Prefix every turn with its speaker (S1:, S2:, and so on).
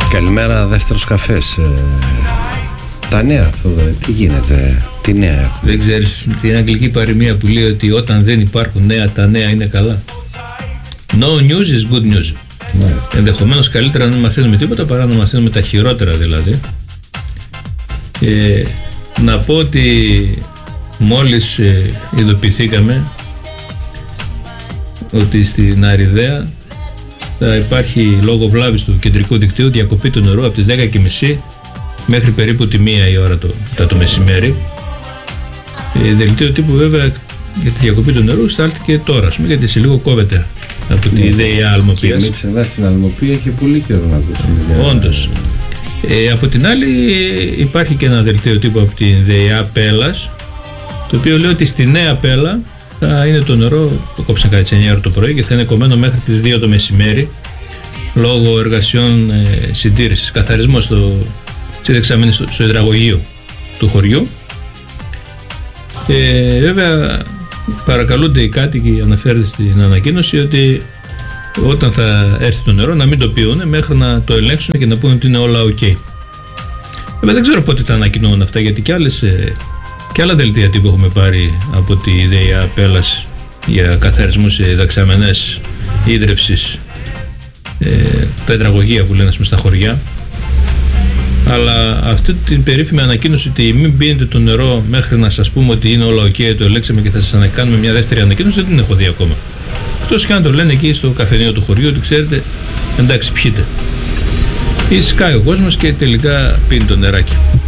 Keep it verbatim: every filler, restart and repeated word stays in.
S1: Καλημέρα, δεύτερος καφές. Ε, τα νέα, αυτό, τι γίνεται, τι νέα έχουμε?
S2: Δεν ξέρεις την αγγλική παροιμία που λέει ότι όταν δεν υπάρχουν νέα, τα νέα είναι καλά. No news is good news.
S1: Μάλιστα.
S2: Ενδεχομένως καλύτερα να μην μαθαίνουμε τίποτα παρά να μαθαίνουμε τα χειρότερα δηλαδή. Ε, να πω ότι μόλις ε, ειδοποιηθήκαμε ότι στην Αριδαία θα υπάρχει λόγω βλάβης του κεντρικού δικτύου διακοπή του νερού από τις δέκα και μισή μέχρι περίπου τη μία η ώρα το, το, το μεσημέρι. Ε, δελτίο τύπου βέβαια για τη διακοπή του νερού στάλθηκε τώρα, ας πούμε, γιατί σε λίγο κόβεται από τη ΔΕΙΑ Αλμοπίας.
S1: Και η Μίξενδά στην Αλμοπία έχει πολύ καιρό να δώσουμε.
S2: Όντως. Ε, από την άλλη υπάρχει και ένα δελτίο τύπου από τη ΔΕΙΑ Πέλας, το οποίο λέει ότι στη Νέα Πέλα θα είναι το νερό, το κόψαν κάτι τις εννιά ώρα το πρωί και θα είναι κομμένο μέχρι τις δύο το μεσημέρι λόγω εργασιών ε, συντήρησης, καθαρισμός στο, στο, στο υδραγωγείο του χωριού. Ε, βέβαια παρακαλούνται οι κάτοικοι, αναφέρεται στην ανακοίνωση, ότι όταν θα έρθει το νερό να μην το πιούνε μέχρι να το ελέγξουν και να πούνε ότι είναι όλα ok. Βέβαια δεν ξέρω πότε τα ανακοινώνουν αυτά, γιατί και, άλλες, και άλλα δελτία τύπου έχουμε πάρει από τη ΔΕΙΑ Πέλας για καθαρισμούς σε δεξαμενές ίδρευσης, ε, τα υδραγωγεία που λένε στα χωριά. Αλλά αυτή την περίφημη ανακοίνωση ότι μην πίνετε το νερό μέχρι να σας πούμε ότι είναι όλα ok, το ελέγξαμε και θα σας ανακάνουμε μια δεύτερη ανακοίνωση, δεν την έχω δει ακόμα. Εκτός και αν το λένε εκεί στο καφενείο του χωριού ότι ξέρετε, εντάξει, πιείτε. Ή σκάει ο κόσμος και τελικά πίνει το νεράκι.